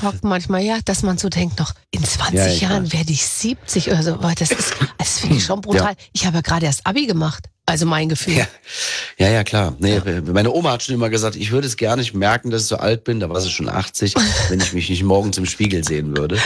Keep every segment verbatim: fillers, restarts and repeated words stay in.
zurückguckt manchmal, ja, dass man so denkt noch, in zwanzig ja, Jahren werde ich siebzig oder so. Das ist, das finde ich schon brutal. Ja. Ich habe ja gerade erst Abi gemacht. Also mein Gefühl. Ja, ja, ja klar. Nee, ja. Meine Oma hat schon immer gesagt, ich würde es gar nicht merken, dass ich so alt bin. Da war sie schon achtzig, wenn ich mich nicht morgens im Spiegel sehen würde.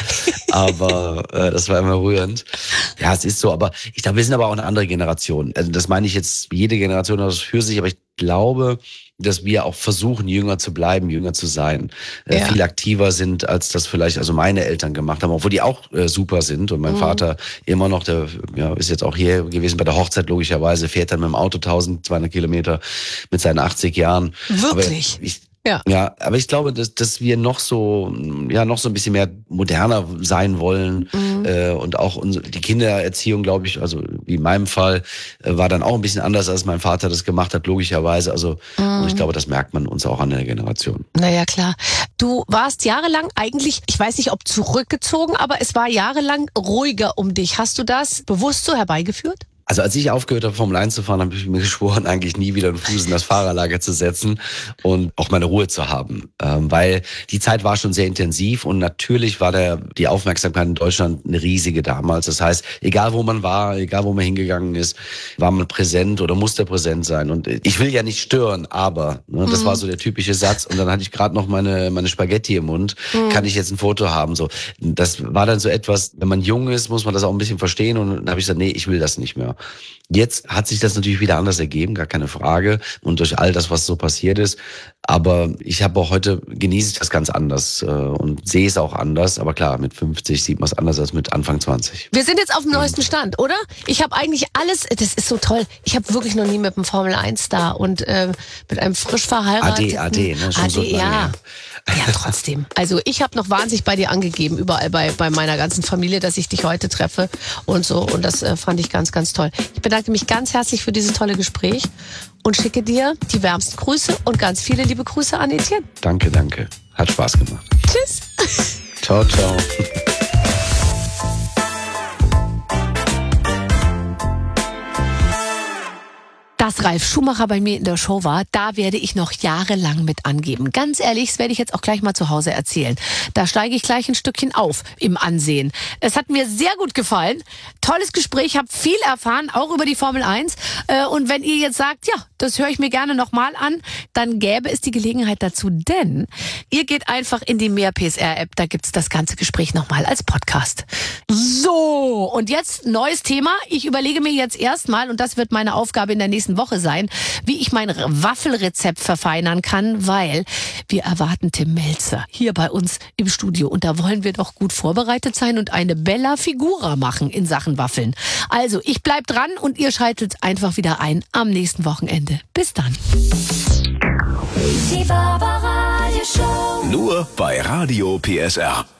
Aber äh, das war immer rührend. Ja, es ist so. Aber ich glaube, wir sind aber auch eine andere Generation. Also das meine ich jetzt, jede Generation hat das für sich. Aber ich glaube, dass wir auch versuchen, jünger zu bleiben, jünger zu sein. Äh, ja. Viel aktiver sind, als das vielleicht also meine Eltern gemacht haben, obwohl die auch äh, super sind. Und mein mhm. Vater immer noch, der ja, ist jetzt auch hier gewesen bei der Hochzeit, logischerweise, fährt dann mit dem Auto tausendzweihundert Kilometer mit seinen achtzig Jahren. Wirklich? Aber ich, Ja. ja, aber ich glaube, dass, dass wir noch so, ja, noch so ein bisschen mehr moderner sein wollen mhm. äh, und auch unsere, die Kindererziehung, glaube ich, also wie in meinem Fall, äh, war dann auch ein bisschen anders, als mein Vater das gemacht hat, logischerweise. Also mhm. und ich glaube, das merkt man uns auch an der Generation. Naja, klar. Du warst jahrelang eigentlich, ich weiß nicht, ob zurückgezogen, aber es war jahrelang ruhiger um dich. Hast du das bewusst so herbeigeführt? Also als ich aufgehört habe, Formel eins zu fahren, habe ich mir geschworen, eigentlich nie wieder einen Fuß in das Fahrerlager zu setzen und auch meine Ruhe zu haben. Ähm, weil die Zeit war schon sehr intensiv und natürlich war der, die Aufmerksamkeit in Deutschland eine riesige damals. Das heißt, egal wo man war, egal wo man hingegangen ist, war man präsent oder musste präsent sein. Und ich will ja nicht stören, aber, ne, das mhm. war so der typische Satz. Und dann hatte ich gerade noch meine, meine Spaghetti im Mund. Mhm. Kann ich jetzt ein Foto haben? So, das war dann so etwas, wenn man jung ist, muss man das auch ein bisschen verstehen. Und dann habe ich gesagt, nee, ich will das nicht mehr. Jetzt hat sich das natürlich wieder anders ergeben, gar keine Frage. Und durch all das, was so passiert ist. Aber ich habe auch heute, genieße ich das ganz anders äh, und sehe es auch anders. Aber klar, mit fünfzig sieht man es anders als mit Anfang zwanzig. Wir sind jetzt auf dem neuesten Stand, oder? Ich habe eigentlich alles, das ist so toll. Ich habe wirklich noch nie mit einem Formel eins Star und äh, mit einem frisch verheirateten... A D, A D, ne? Schon A D, so ja. Ja, trotzdem. Also ich habe noch wahnsinnig bei dir angegeben, überall bei, bei meiner ganzen Familie, dass ich dich heute treffe und so. Und das äh, fand ich ganz, ganz toll. Ich bedanke mich ganz herzlich für dieses tolle Gespräch und schicke dir die wärmsten Grüße und ganz viele liebe Grüße an Etienne. Danke, danke. Hat Spaß gemacht. Tschüss. Ciao, ciao. Dass Ralf Schumacher bei mir in der Show war, da werde ich noch jahrelang mit angeben. Ganz ehrlich, das werde ich jetzt auch gleich mal zu Hause erzählen. Da steige ich gleich ein Stückchen auf im Ansehen. Es hat mir sehr gut gefallen. Tolles Gespräch, habe viel erfahren, auch über die Formel eins. Und wenn ihr jetzt sagt, ja, das höre ich mir gerne nochmal an, dann gäbe es die Gelegenheit dazu, denn ihr geht einfach in die Mehr P S R-App, da gibt's das ganze Gespräch nochmal als Podcast. So, und jetzt neues Thema. Ich überlege mir jetzt erstmal, und das wird meine Aufgabe in der nächsten Woche sein, wie ich mein Waffelrezept verfeinern kann, weil wir erwarten Tim Melzer hier bei uns im Studio und da wollen wir doch gut vorbereitet sein und eine Bella Figura machen in Sachen Waffeln. Also, ich bleib dran und ihr schaltet einfach wieder ein am nächsten Wochenende. Bis dann. Die Barbara Radio Show. Nur bei Radio P S R.